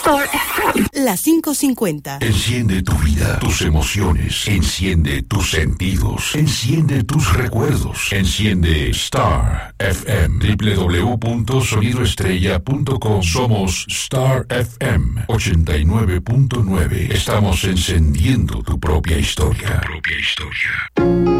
Star FM. La 550. Enciende tu vida, tus emociones. Enciende tus sentidos. Enciende tus recuerdos. Enciende Star FM. www.sonidoestrella.com. Somos Star FM 89.9. Estamos encendiendo tu propia historia.